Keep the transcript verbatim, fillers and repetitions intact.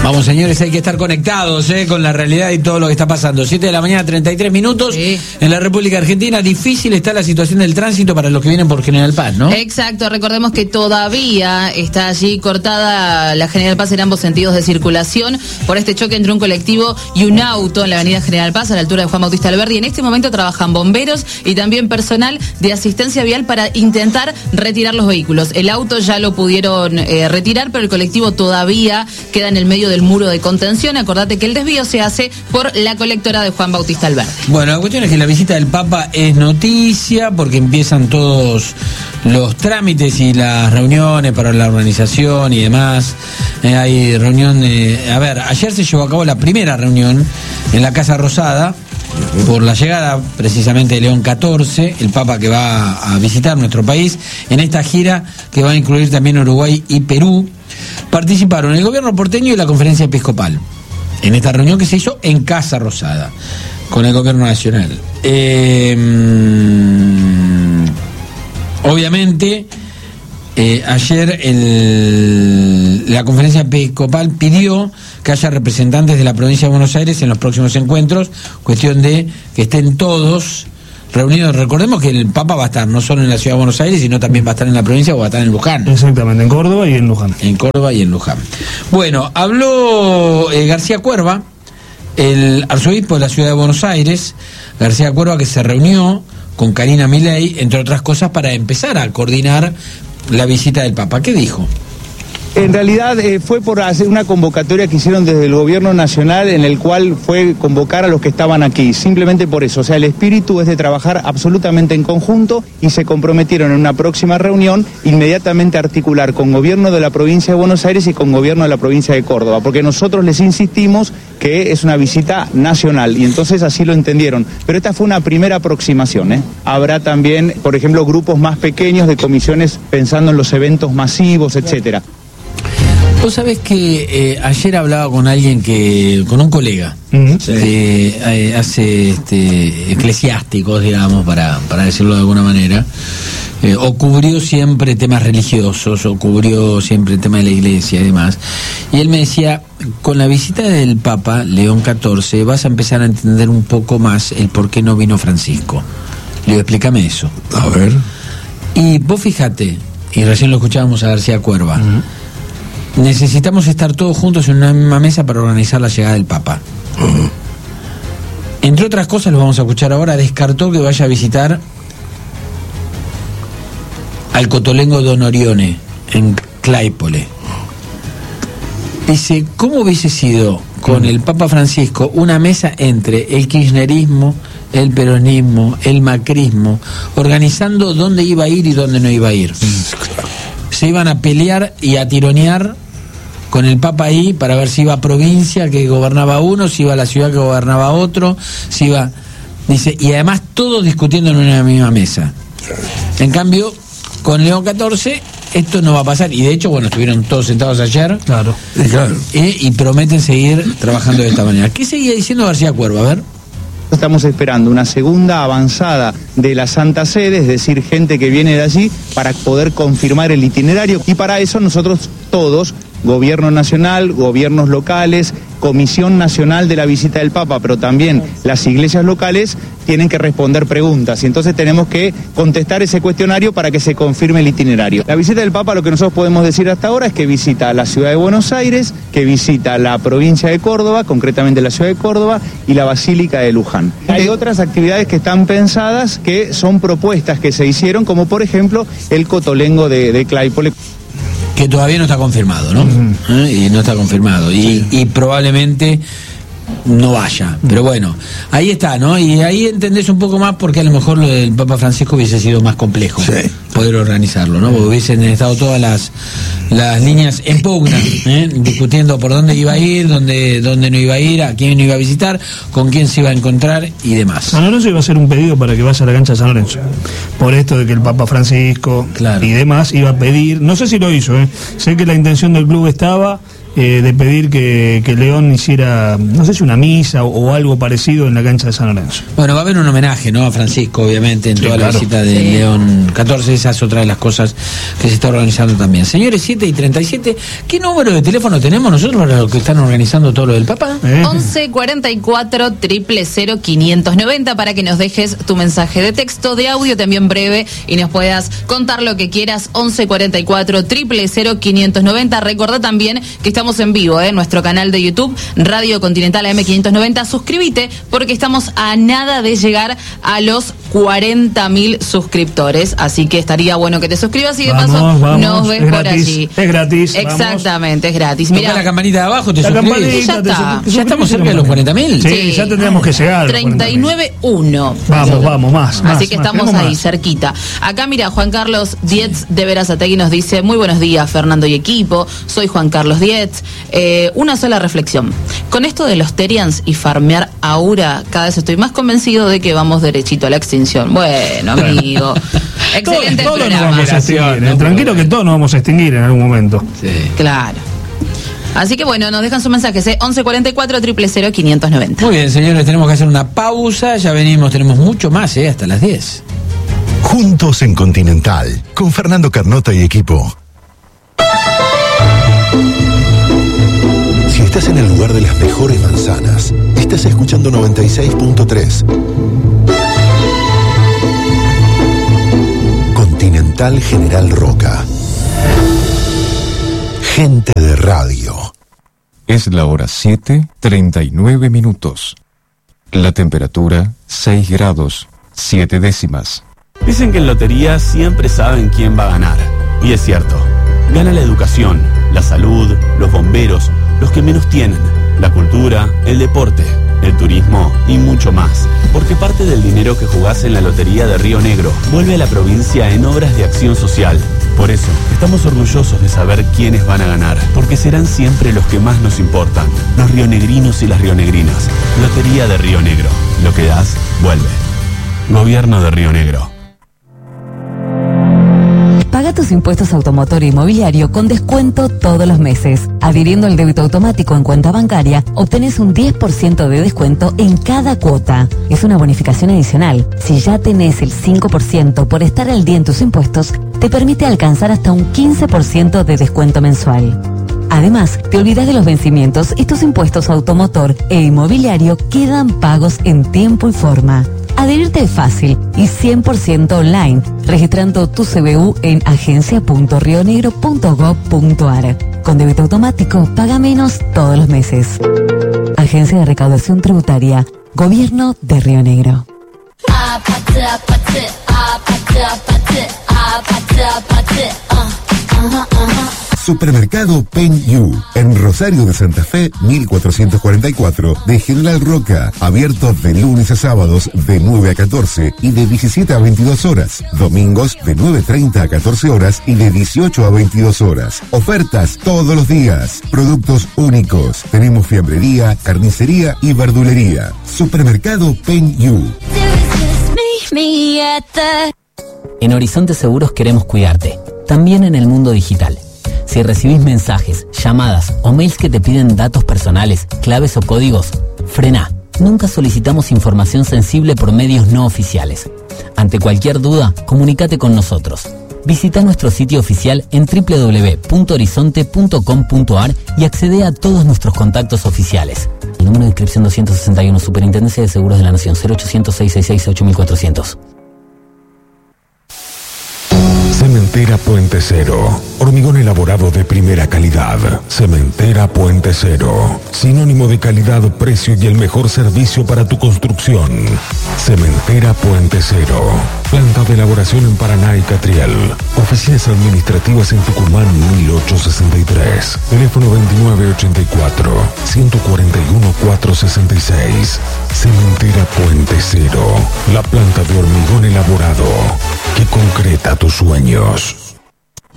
Vamos, señores, hay que estar conectados eh, con la realidad y todo lo que está pasando. siete de la mañana, treinta y tres minutos. Sí. En la República Argentina, difícil está la situación del tránsito para los que vienen por General Paz, ¿no? Exacto, recordemos que todavía está allí cortada la General Paz en ambos sentidos de circulación por este choque entre un colectivo y un auto en la avenida General Paz a la altura de Juan Bautista Alberdi. En este momento trabajan bomberos y también personal de asistencia vial para intentar retirar los vehículos. El auto ya lo pudieron eh, retirar, pero el colectivo todavía queda en el medio de del muro de contención. Acordate que el desvío se hace por la colectora de Juan Bautista Alberdi. Bueno, la cuestión es que la visita del Papa es noticia porque empiezan todos los trámites y las reuniones para la organización y demás. Eh, hay reunión, eh, a ver, ayer se llevó a cabo la primera reunión en la Casa Rosada por la llegada precisamente de León catorce, el Papa que va a visitar nuestro país en esta gira que va a incluir también Uruguay y Perú. Participaron el gobierno porteño y la conferencia episcopal en esta reunión que se hizo en Casa Rosada con el gobierno nacional. Eh, obviamente eh, ayer el, la conferencia episcopal pidió que haya representantes de la provincia de Buenos Aires en los próximos encuentros, cuestión de que estén todos reunidos. Recordemos que el Papa va a estar no solo en la ciudad de Buenos Aires, sino también va a estar en la provincia o va a estar en Luján. Exactamente, en Córdoba y en Luján. En Córdoba y en Luján. Bueno, habló eh, García Cuerva, el arzobispo de la ciudad de Buenos Aires, García Cuerva, que se reunió con Karina Milei, entre otras cosas, para empezar a coordinar la visita del Papa. ¿Qué dijo? En realidad eh, fue por hacer una convocatoria que hicieron desde el gobierno nacional, en el cual fue convocar a los que estaban aquí, simplemente por eso. O sea, el espíritu es de trabajar absolutamente en conjunto y se comprometieron en una próxima reunión inmediatamente a articular con gobierno de la provincia de Buenos Aires y con gobierno de la provincia de Córdoba, porque nosotros les insistimos que es una visita nacional y entonces así lo entendieron. Pero esta fue una primera aproximación, ¿eh? Habrá también, por ejemplo, grupos más pequeños de comisiones pensando en los eventos masivos, etcétera. Vos sabés que eh, ayer hablaba con alguien que, con un colega, uh-huh. que eh, hace este, eclesiásticos, digamos, para, para decirlo de alguna manera, eh, o cubrió siempre temas religiosos, o cubrió siempre el tema de la iglesia y demás. Y él me decía, con la visita del Papa León catorce vas a empezar a entender un poco más el por qué no vino Francisco. Le digo, explícame eso. A ver. Y vos fíjate, y recién lo escuchábamos a García Cuerva, uh-huh. necesitamos estar todos juntos en una misma mesa para organizar la llegada del Papa. Uh-huh. Entre otras cosas, lo vamos a escuchar ahora, descartó que vaya a visitar al Cotolengo Don Orione, en Claypole. Dice, ¿cómo hubiese sido con el Papa Francisco una mesa entre el kirchnerismo, el peronismo, el macrismo, organizando dónde iba a ir y dónde no iba a ir? Se iban a pelear y a tironear con el Papa ahí para ver si iba a provincia que gobernaba uno, si iba a la ciudad que gobernaba otro, si iba... Dice, y además todos discutiendo en una misma mesa. En cambio, con León catorce esto no va a pasar, y de hecho, bueno, estuvieron todos sentados ayer. Claro. Y, claro. Eh, y prometen seguir trabajando de esta manera. ¿Qué seguía diciendo García Cuerva? A ver. Estamos esperando una segunda avanzada de la Santa Sede, es decir, gente que viene de allí para poder confirmar el itinerario, y para eso nosotros todos, gobierno nacional, gobiernos locales, Comisión Nacional de la Visita del Papa, pero también las iglesias locales tienen que responder preguntas, y entonces tenemos que contestar ese cuestionario para que se confirme el itinerario. La visita del Papa, lo que nosotros podemos decir hasta ahora es que visita la ciudad de Buenos Aires, que visita la provincia de Córdoba, concretamente la ciudad de Córdoba, y la Basílica de Luján. Hay otras actividades que están pensadas, que son propuestas que se hicieron, como por ejemplo el Cotolengo de, de Claypole. Que todavía no está confirmado, ¿no? Uh-huh. ¿Eh? Y no está confirmado. Y, sí. y probablemente no vaya. Pero bueno, ahí está, ¿no? Y ahí entendés un poco más porque a lo mejor lo del Papa Francisco hubiese sido más complejo. Sí. Poder organizarlo, ¿no? Porque hubiesen estado todas las las líneas en pugna, ¿eh? Discutiendo por dónde iba a ir, dónde, dónde no iba a ir, a quién iba a visitar, con quién se iba a encontrar y demás. San Lorenzo iba a hacer un pedido para que vaya a la cancha de San Lorenzo. Por esto de que el Papa Francisco claro. y demás iba a pedir, no sé si lo hizo, ¿eh? Sé que la intención del club estaba eh, de pedir que, que León hiciera, no sé si una misa o, o algo parecido en la cancha de San Lorenzo. Bueno, va a haber un homenaje, ¿no?, a Francisco, obviamente, en Sí, toda claro. la visita de Sí. León catorce. Esa es otra de las cosas que se está organizando también. Señores, siete y treinta y siete, ¿qué número de teléfono tenemos nosotros para los que están organizando todo lo del Papa? ¿Eh? once cuarenta y cuatro, cero cero cero, quinientos noventa para que nos dejes tu mensaje de texto, de audio también breve y nos puedas contar lo que quieras. Once cuarenta y cuatro, cero cero cero, quinientos noventa. Recordá también que estamos en vivo en ¿eh? nuestro canal de YouTube, Radio Continental A M quinientos noventa. Suscríbete porque estamos a nada de llegar a los cuarenta mil suscriptores, así que estaría bueno que te suscribas y de Vamos, paso vamos, nos ves es por gratis, allí. es gratis, Exactamente, es gratis. Toca Mira, la campanita de abajo, te La suscribís. campanita, Ya te está. su- te Ya suscribís estamos y cerca de los cuarenta mil. Sí, Sí. ya tendríamos que llegar. a los treinta y nueve uno. Vamos, vamos, más, más, Así que más, estamos tenemos ahí, más. cerquita. Acá, mira, Juan Carlos Dietz de Verazategui nos dice: muy buenos días, Fernando y equipo. Soy Juan Carlos Dietz. Eh, una sola reflexión. Con esto de los Terians y farmear Aura, cada vez estoy más convencido de que vamos derechito a la extinción. Bueno, amigo. Excelente Todos, todos nos programa. vamos a extinguir, ¿no? eh, tranquilo que todos nos vamos a extinguir en algún momento. Sí. Claro. Así que bueno, nos dejan sus mensajes, ¿eh? once cuarenta y cuatro, cero cero cero, quinientos noventa. Muy bien, señores, tenemos que hacer una pausa. Ya venimos, tenemos mucho más, ¿eh? Hasta las diez. Juntos en Continental, con Fernando Carnota y equipo. Si estás en el lugar de las mejores manzanas, estás escuchando noventa y seis punto tres. Continental General Roca. Gente de radio. Es la hora siete, treinta y nueve minutos. La temperatura, seis grados, siete décimas. Dicen que en lotería siempre saben quién va a ganar. Y es cierto. Gana la educación, la salud, los bomberos, los que menos tienen, la cultura, el deporte, el turismo y mucho más. Porque parte del dinero que jugás en la Lotería de Río Negro vuelve a la provincia en obras de acción social. Por eso, estamos orgullosos de saber quiénes van a ganar, porque serán siempre los que más nos importan, los rionegrinos y las rionegrinas. Lotería de Río Negro. Lo que das, vuelve. Gobierno de Río Negro. Paga tus impuestos automotor e inmobiliario con descuento todos los meses. Adhiriendo al débito automático en cuenta bancaria, obtenés un diez por ciento de descuento en cada cuota. Es una bonificación adicional. Si ya tenés el cinco por ciento por estar al día en tus impuestos, te permite alcanzar hasta un quince por ciento de descuento mensual. Además, te olvidas de los vencimientos y tus impuestos automotor e inmobiliario quedan pagos en tiempo y forma. Adherirte es fácil y cien por ciento online, registrando tu C B U en agencia punto rionegro punto gob punto ar. Con débito automático, paga menos todos los meses. Agencia de Recaudación Tributaria, Gobierno de Río Negro. Supermercado Pen-U, en Rosario de Santa Fe, mil cuatrocientos cuarenta y cuatro, de General Roca, abierto de lunes a sábados de nueve a catorce y de diecisiete a veintidós horas, domingos de nueve treinta a catorce horas y de dieciocho a veintidós horas. Ofertas todos los días, productos únicos, tenemos fiambrería, carnicería y verdulería. Supermercado Pen-U. En Horizonte Seguros queremos cuidarte, también en el mundo digital. Si recibís mensajes, llamadas o mails que te piden datos personales, claves o códigos, frená. Nunca solicitamos información sensible por medios no oficiales. Ante cualquier duda, comunícate con nosotros. Visita nuestro sitio oficial en doble u doble u doble u punto horizonte punto com punto ar y accede a todos nuestros contactos oficiales. El número de inscripción doscientos sesenta y uno, Superintendencia de Seguros de la Nación, cero ochocientos, seiscientos sesenta y seis, ocho mil cuatrocientos. Cementera Puente Cero. Hormigón elaborado de primera calidad. Cementera Puente Cero. Sinónimo de calidad, precio y el mejor servicio para tu construcción. Cementera Puente Cero. Planta de elaboración en Paraná y Catriel. Oficinas administrativas en Tucumán mil ochocientos sesenta y tres. Teléfono veintinueve ochenta y cuatro, ciento cuarenta y uno, cuatrocientos sesenta y seis. Cementera Puente Cero. La planta de hormigón elaborado que concreta tus sueños.